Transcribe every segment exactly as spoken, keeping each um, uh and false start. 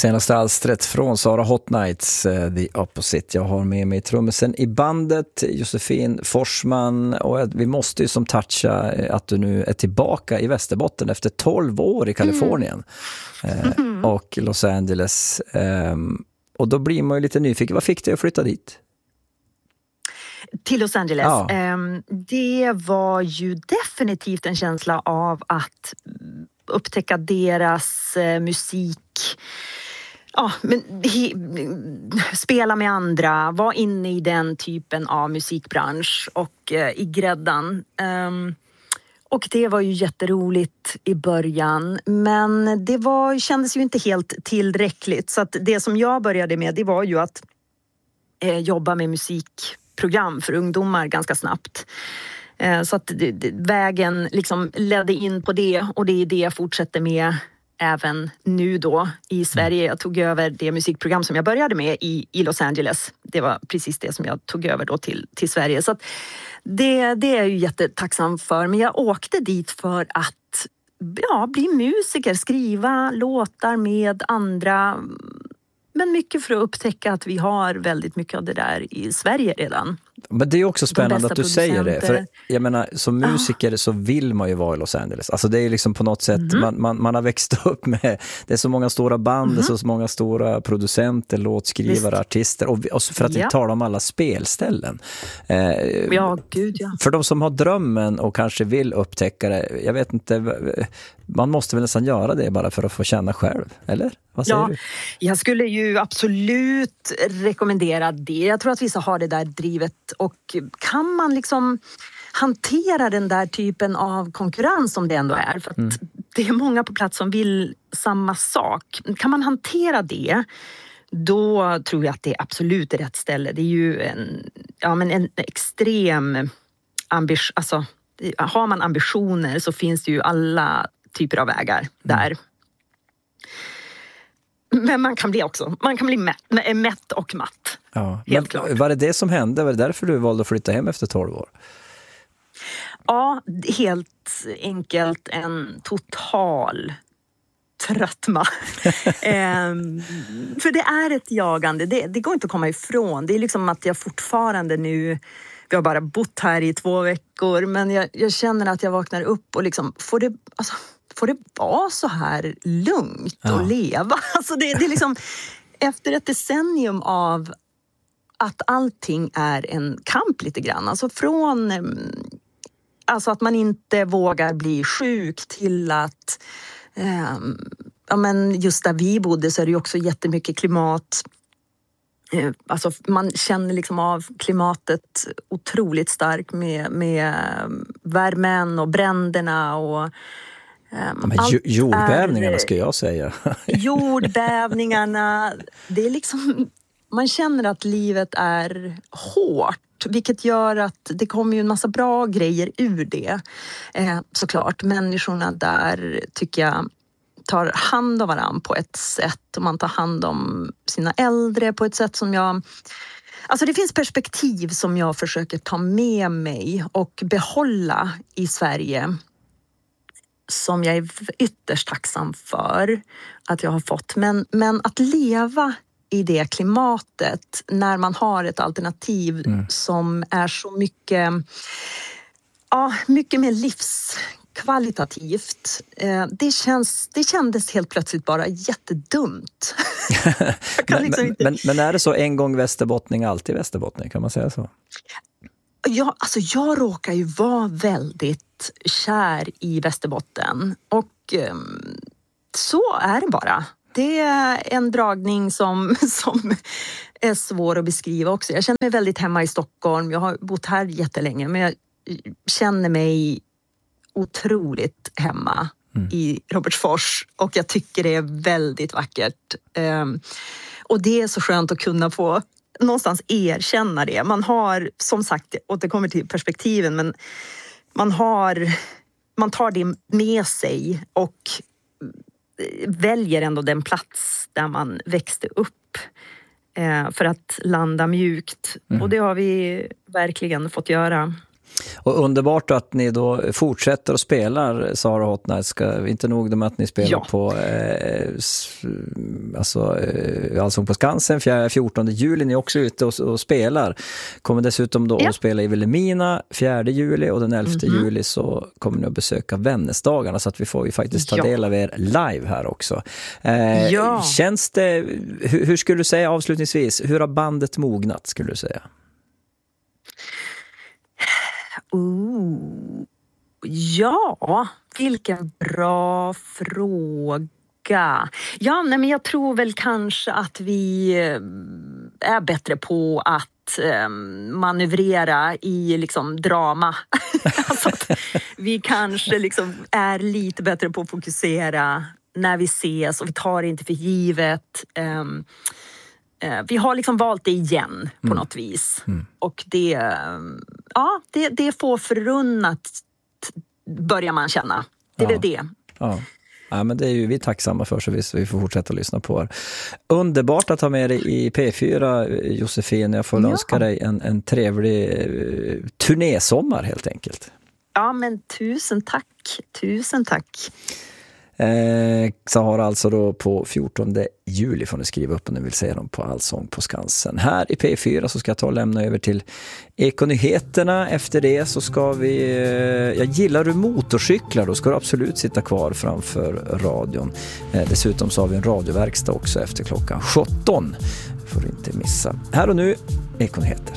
Senaste alstret från Sara Hot Nights, uh, The Opposite. Jag har med mig trummisen i bandet, Josefin Forsman, och vi måste ju som toucha att du nu är tillbaka i Västerbotten efter tolv år i Kalifornien mm. uh, och Los Angeles. Um, och då blir man ju lite nyfiken. Vad fick dig att flytta dit? Till Los Angeles. Ja. Um, det var ju definitivt en känsla av att upptäcka deras uh, musik. Ja, men he, spela med andra, vara inne i den typen av musikbransch och uh, i gräddan. Um, och det var ju jätteroligt i början, men det var, kändes ju inte helt tillräckligt. Så att det som jag började med, det var ju att uh, jobba med musikprogram för ungdomar ganska snabbt. Uh, så att det, det, vägen liksom ledde in på det, och det är det jag fortsätter med även nu då i Sverige. Jag tog över det musikprogram som jag började med i, i Los Angeles. Det var precis det som jag tog över då till, till Sverige. Så att det, det är jag ju jättetacksam för. Men jag åkte dit för att ja, bli musiker, skriva låtar med andra. Men mycket för att upptäcka att vi har väldigt mycket av det där i Sverige redan. Men det är också spännande att du säger det. För jag menar, som musiker ah. så vill man ju vara i Los Angeles. Alltså det är liksom på något sätt, mm. man, man, man har växt upp med, det är så många stora band, mm. det är så många stora producenter, låtskrivare, Visst. artister. Och, och för att ja. inte tala om alla spelställen. Eh, ja, gud ja. För de som har drömmen och kanske vill upptäcka det, jag vet inte, man måste väl nästan göra det bara för att få känna själv, eller? Vad säger ja, du? Jag skulle ju absolut rekommendera det. Jag tror att vissa har det där drivet, och kan man liksom hantera den där typen av konkurrens som det ändå är, för att mm. det är många på plats som vill samma sak. Kan man hantera det, då tror jag att det absolut är rätt ställe. Det är ju en, ja, men en extrem ambition. Alltså, har man ambitioner så finns det ju alla typer av vägar mm. där. Men man kan bli också, man kan bli mätt, mätt och matt. Ja. Helt Men, klart. var det det som hände? Var det därför du valde att flytta hem efter tolv år? Ja, helt enkelt en total tröttma. ehm, för det är ett jagande, det, det går inte att komma ifrån. Det är liksom att jag fortfarande nu, vi har bara bott här i två veckor, men jag, jag känner att jag vaknar upp och liksom, får det, alltså, får det vara så här lugnt ja. att leva? Alltså det, det är liksom, efter ett decennium av att allting är en kamp lite grann. Alltså från alltså att man inte vågar bli sjuk till att eh, ja, men just där vi bodde så är det ju också jättemycket klimat. Eh, alltså man känner liksom av klimatet otroligt starkt med, med värmen och bränderna och Um, Men jordbävningarna är, ska jag säga. Jordbävningarna, det är liksom, man känner att livet är hårt, vilket gör att det kommer ju en massa bra grejer ur det. Eh, såklart, människorna där tycker jag tar hand om varandra på ett sätt, och man tar hand om sina äldre på ett sätt som jag... Alltså det finns perspektiv som jag försöker ta med mig och behålla i Sverige, som jag är ytterst tacksam för att jag har fått. Men, men att leva i det klimatet när man har ett alternativ mm. som är så mycket, ja, mycket mer livskvalitativt. Det, känns, det kändes helt plötsligt bara jättedumt. men, liksom men, inte... men, men är det så en gång västerbottning, alltid västerbottning, kan man säga så? Ja, alltså jag råkar ju vara väldigt kär i Västerbotten, och um, så är det bara. Det är en dragning som, som är svår att beskriva också. Jag känner mig väldigt hemma i Stockholm. Jag har bott här jättelänge, men jag känner mig otroligt hemma mm. i Robertsfors, och jag tycker det är väldigt vackert. Um, och det är så skönt att kunna få någonstans erkänna det. Man har, som sagt, återkommer till perspektiven, men man har, man tar det med sig och väljer ändå den plats där man växte upp eh, för att landa mjukt. Mm. Och det har vi verkligen fått göra. Och underbart att ni då fortsätter och spelar Sara Hot Nights. Ska inte nog med att ni spelar ja. på eh, alltså, eh, Allsång på Skansen fjortonde juli. Ni är också ute och, och spelar. Kommer dessutom då ja. att spela i Vilhelmina fjärde juli och den elfte mm-hmm. juli så kommer ni att besöka Vännäsdagarna, så att vi får ju faktiskt ta ja. del av er live här också. Eh, ja. Känns det, hur, hur skulle du säga avslutningsvis, hur har bandet mognat skulle du säga? Ooh. Ja, vilken bra fråga. Ja, nej, men jag tror väl kanske att vi är bättre på att um, manövrera i liksom drama. Alltså att vi kanske liksom är lite bättre på att fokusera när vi ses och vi tar det inte för givet. Um, uh, vi har liksom valt det igen på mm. något vis. Mm. Och det, um, ja, det, det får förunnat börjar man känna. Det är ja. väl det. Ja. Ja, men det är ju vi tacksamma för, så vi, så vi får fortsätta lyssna på er. Underbart att ha med dig i P fyra, Josefin. Jag får ja. önska dig en, en trevlig uh, turnésommar helt enkelt. Ja, men tusen tack. Tusen tack. Eh, Sahara alltså då på fjortonde juli får ni skriva upp om ni vill se dem på Allsång på Skansen. Här i P fyra så ska jag ta och lämna över till Ekonyheterna. Efter det så ska vi, eh, jag gillar du motorcyklar, då ska du absolut sitta kvar framför radion. Eh, dessutom så har vi en radioverkstad också efter klockan sjutton. Får du inte missa. Här och nu, Ekonyheter.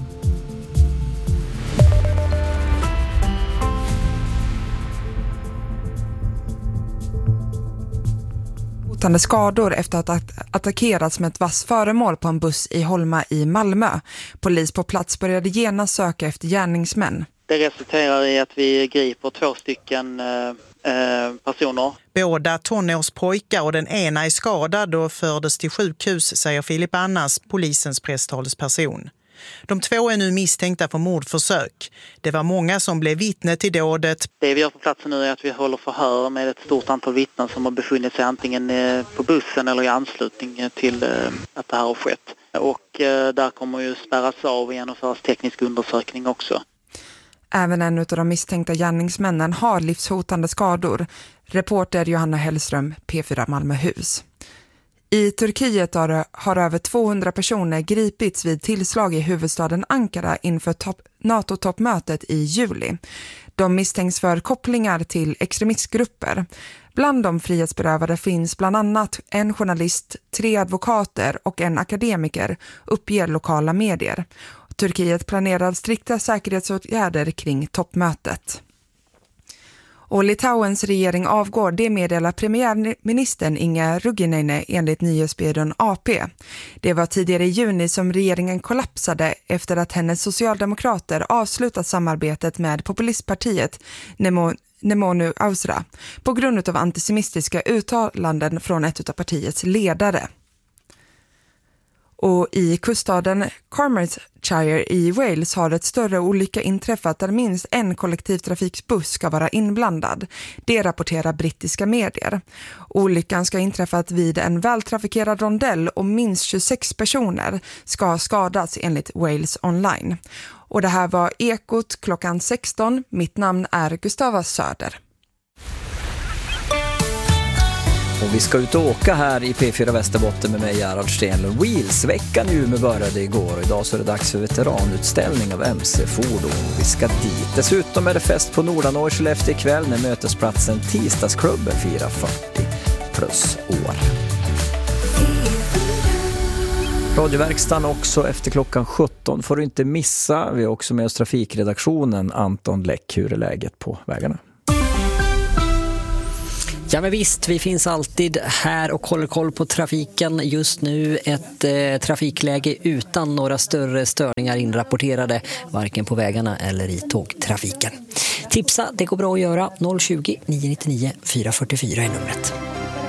Skador efter att ha attackerats med ett vass föremål på en buss i Holma i Malmö. Polis på plats började genast söka efter gärningsmän. Det resulterar i att vi griper två stycken eh, personer. Båda tonårspojkar och den ena är skadad och fördes till sjukhus, säger Filip Annas, polisens presstalesperson. De två är nu misstänkta för mordförsök. Det var många som blev vittne till dådet. Det vi gör på platsen nu är att vi håller förhör med ett stort antal vittnen som har befunnit sig antingen på bussen eller i anslutning till att det här har skett. Och där kommer ju spärras av och genomföras teknisk undersökning också. Även en av de misstänkta gärningsmännen har livshotande skador. Reporter Johanna Hellström, P fyra Malmöhus. I Turkiet har, har över tvåhundra personer gripits vid tillslag i huvudstaden Ankara inför top, NATO-toppmötet i juli. De misstänks för kopplingar till extremistgrupper. Bland de frihetsberövade finns bland annat en journalist, tre advokater och en akademiker, uppger lokala medier. Turkiet planerar strikta säkerhetsåtgärder kring toppmötet. Och Litauens regering avgår, det meddelar premiärministern Inga Ruginene enligt nyhetsbyrån A P. Det var tidigare i juni som regeringen kollapsade efter att hennes socialdemokrater avslutat samarbetet med populistpartiet Nemo, Nemonu Ausra på grund av antisemitiska uttalanden från ett av partiets ledare. Och i kuststaden Carmarthenshire i Wales har ett större olycka inträffat där minst en kollektivtrafikbuss ska vara inblandad. Det rapporterar brittiska medier. Olyckan ska ha inträffat vid en vältrafikerad rondell och minst tjugosex personer ska ha skadats enligt Wales Online. Och det här var Ekot klockan sexton. Mitt namn är Gustava Söder. Och vi ska ut och åka här i P fyra Västerbotten med mig, Gerhard Stenlund. Wheels-veckan i Umeå började igår och idag så är det dags för veteranutställning av M C-fordon. Vi ska dit. Dessutom är det fest på Nordanå i Skellefteå ikväll när mötesplatsen Tisdagsklubben firar fyrtio plus år. Radioverkstan också efter klockan sjutton får du inte missa. Vi har också med oss trafikredaktionen Anton Läck. Hur är läget på vägarna? Ja men visst, vi finns alltid här och håller koll på trafiken. Just nu ett eh, trafikläge utan några större störningar inrapporterade, varken på vägarna eller i tågtrafiken. Tipsa, det går bra att göra. noll tjugo, nio nio nio, fyra fyra fyra är numret.